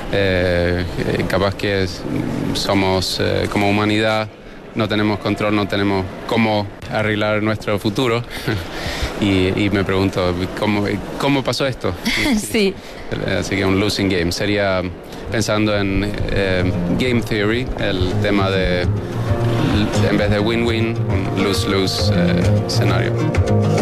Capaz que somos como humanidad, no tenemos control, no tenemos cómo arreglar nuestro futuro. Y me pregunto, ¿cómo pasó esto? Sí. Así que un losing game. Sería pensando en game theory, el tema de, en vez de win-win, un lose-lose escenario.